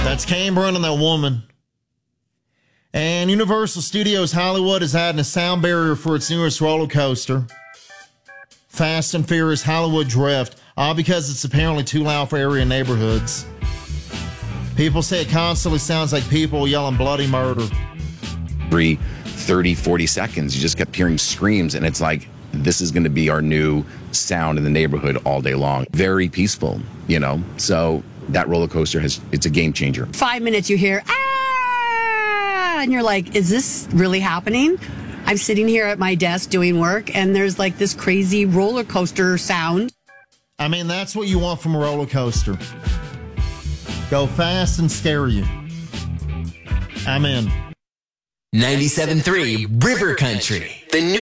That's Cameron and that woman. And Universal Studios Hollywood is adding a sound barrier for its newest roller coaster, Fast and Furious Hollywood Drift, all because it's apparently too loud for area neighborhoods. People say it constantly sounds like people yelling bloody murder. 30, 40 seconds, you just kept hearing screams, and it's like, this is going to be our new sound in the neighborhood all day long. Very peaceful, you know? So that roller coaster it's a game changer. 5 minutes you hear, ah! And you're like, is this really happening? I'm sitting here at my desk doing work, and there's like this crazy roller coaster sound. I mean, that's what you want from a roller coaster. Go fast and scare you. I'm in. 97.3 River Country. The new